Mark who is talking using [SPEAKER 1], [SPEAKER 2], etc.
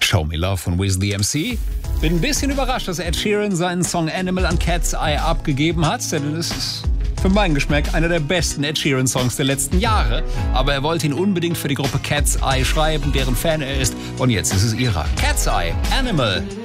[SPEAKER 1] Show Me Love von Wiz the MC. Bin ein bisschen überrascht, dass Ed Sheeran seinen Song Animal an Cat's Eye abgegeben hat, denn es ist für meinen Geschmack einer der besten Ed Sheeran-Songs der letzten Jahre. Aber er wollte ihn unbedingt für die Gruppe Cat's Eye schreiben, deren Fan er ist. Und jetzt ist es ihrer. Cat's Eye, Animal.